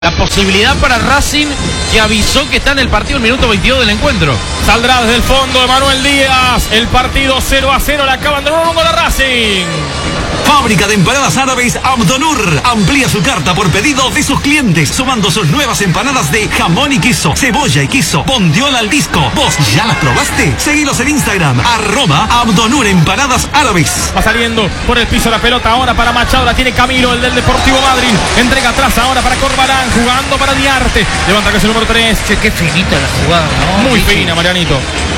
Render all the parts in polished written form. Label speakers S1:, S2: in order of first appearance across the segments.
S1: La posibilidad para Racing, que avisó que está en el partido el minuto 22 del encuentro.
S2: Saldrá desde el fondo Emanuel Díaz. El partido 0-0. Le acaban de dar un gol a Racing.
S3: Fábrica de empanadas árabes Abdonur amplía su carta por pedido de sus clientes, sumando sus nuevas empanadas de jamón y queso, cebolla y queso, bondiola al disco. ¿Vos ya las probaste? Seguilos en Instagram, @Abdonur empanadas árabes.
S2: Va saliendo por el piso la pelota ahora para Machado. La tiene Camilo, el del Deportivo Madrid. Entrega atrás ahora para Corbalán, jugando para Diarte. Levanta que es el número 3.
S4: Che, qué finita la jugada, ¿no?
S2: Muy fina, Marianito.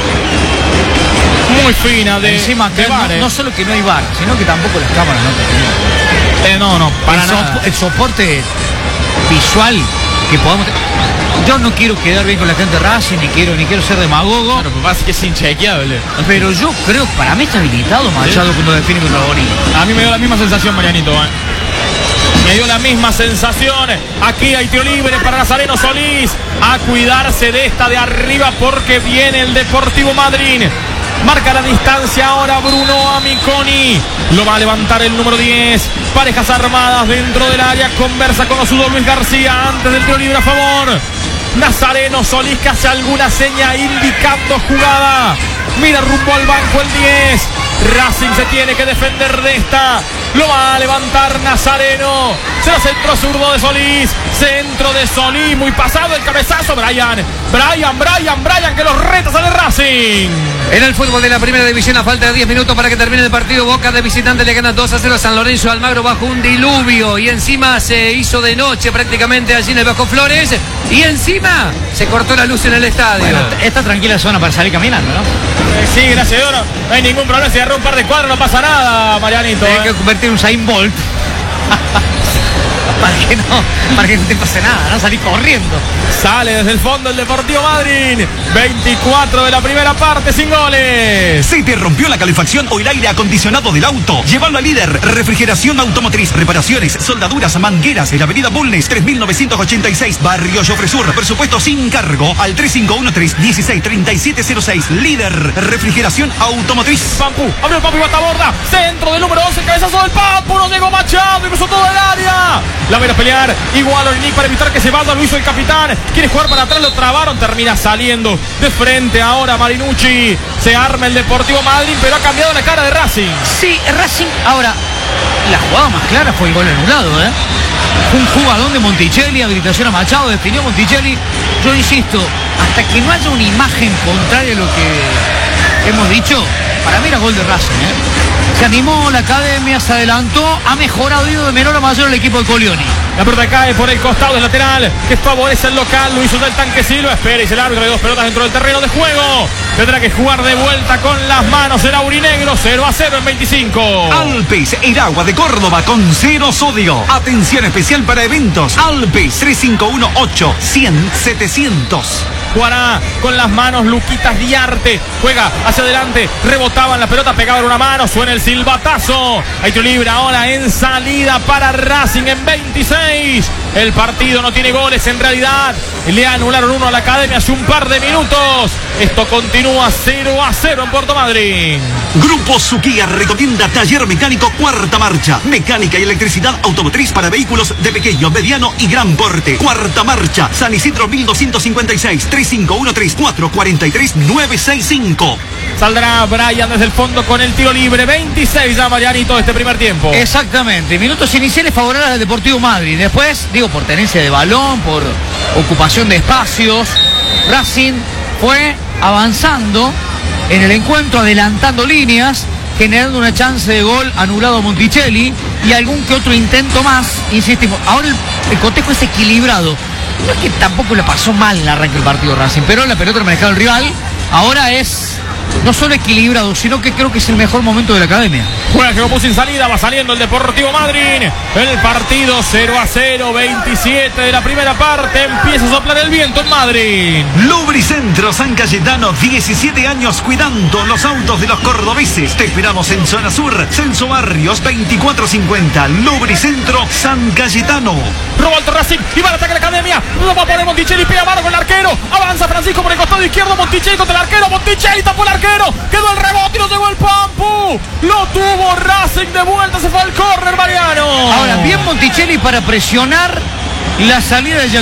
S2: Muy fina de
S4: encima que no solo que no hay VAR, sino que tampoco las cámaras no te
S2: no, para nada.
S4: El soporte visual que podamos yo no quiero quedar bien con la gente de Racing, ni quiero ser demagogo.
S1: Claro, pues pasa que es inchequeable.
S4: Pero yo creo, para mí está habilitado Machado cuando define contra Bonilla.
S2: A mí me dio la misma sensación, Marianito, Me dio la misma sensación. Aquí hay tiro libre para Nazareno Solís. A cuidarse de esta de arriba porque viene el Deportivo Madrid. Marca la distancia ahora Bruno Amiconi. Lo va a levantar el número 10. Parejas armadas dentro del área. Conversa con Osudo Luis García antes del tiro libre a favor. Nazareno Solís que hace alguna seña indicando jugada. Mira rumbo al banco el 10. Racing se tiene que defender de esta. Lo va a levantar Nazareno. Será centro zurdo de Solís. Centro de Solís. Muy pasado el cabezazo. Brian que los reta sale Racing.
S4: En el fútbol de la primera división, a falta de 10 minutos para que termine el partido, Boca de visitante le gana 2-0 a San Lorenzo de Almagro bajo un diluvio. Y encima se hizo de noche prácticamente allí en el Bajo Flores. Y encima se cortó la luz en el estadio.
S1: Bueno, esta tranquila zona para salir caminando, ¿no?
S2: Sí, gracias a Dios, no hay ningún problema. Si agarró un par de cuadros no pasa nada, Marianito.
S4: Hay que convertir un Usain Bolt. para que no te pase nada, no salir corriendo.
S2: Sale desde el fondo el Deportivo Madrid. 24 de la primera parte sin goles.
S3: ¿Se te rompió la calefacción o el aire acondicionado del auto? Llévalo a Líder Refrigeración Automotriz. Reparaciones, soldaduras, mangueras en la avenida Bulnes 3986, Barrio Jofresur. Presupuesto sin cargo al 3513-163706. Líder Refrigeración Automotriz.
S2: Pampu, abrió el Pampu y bata borda. Centro del número 11, cabezazo del Pampu. No llegó Machado y puso todo el área. La ven a pelear. Igual Olinic para evitar que se vaya. Lo hizo el capitán. Quiere jugar para atrás, lo trabaron. Termina saliendo de frente ahora Marinucci. Se arma el Deportivo Madrid, pero ha cambiado la cara de Racing.
S4: Sí, Racing. Ahora, la jugada más clara fue el gol anulado, Fue un jugadón de Monticelli, habilitación a Machado, definió Monticelli. Yo insisto, hasta que no haya una imagen contraria a lo que hemos dicho, para mí era gol de Racing, Se animó la academia, se adelantó, ha mejorado de menor a mayor el equipo de Colioni.
S2: La pelota cae por el costado del lateral, que favorece el local. Lo hizo del Tanque Silva. Espera y se larga de dos pelotas dentro del terreno de juego. Tendrá que jugar de vuelta con las manos el aurinegro. 0-0 en 25.
S3: Alpes, el agua de Córdoba con 0 sodio. Atención especial para eventos. Alpes 3518-100-700.
S2: Jugará con las manos Luquitas Diarte. Juega hacia adelante. Rebotaban la pelota, pegaba en una mano. Suena el silbatazo. Hay tiro libre ahora en salida para Racing en 26. El partido no tiene goles en realidad. Le anularon uno a la academia hace un par de minutos. Esto continúa 0-0 en Puerto Madryn.
S3: Grupo Suquía recomienda taller mecánico Cuarta Marcha. Mecánica y electricidad automotriz para vehículos de pequeño, mediano y gran porte. Cuarta Marcha, San Isidro 1256, 3513-443-965.
S2: Saldrá Brian desde el fondo con el tiro libre. 26 ya, Marianito, este primer tiempo.
S4: Exactamente. Minutos iniciales favorables al Deportivo Madrid. Después, por tenencia de balón, por ocupación de espacios, Racing fue avanzando en el encuentro, adelantando líneas, generando una chance de gol anulado a Monticelli y algún que otro intento más. Insistimos, ahora el cotejo es equilibrado. No es que tampoco le pasó mal en el arranque del partido Racing, pero la pelota manejada el rival ahora es no solo equilibrado, sino que creo que es el mejor momento de la academia.
S2: Juega que puso sin salida, va saliendo el Deportivo Madrid. El partido 0-0, 27 de la primera parte. Empieza a soplar el viento en Madrid.
S3: Lubricentro San Cayetano, 17 años cuidando los autos de los cordobeses. Te esperamos en Zona Sur, Celso Barrios 2450. Lubricentro San Cayetano.
S2: Roba alto Racing y va al ataque de la academia. Lo va a poner Monticelli, pega mano con el arquero. Avanza Francisco por el costado izquierdo. Monticelli contra el arquero. Monticelli tapó el arquero. Quedó el rebote y no llegó el Pampu. Lo tuvo Racing de vuelta. Se fue al córner, Mariano.
S4: Ahora, bien Monticelli para presionar La salida de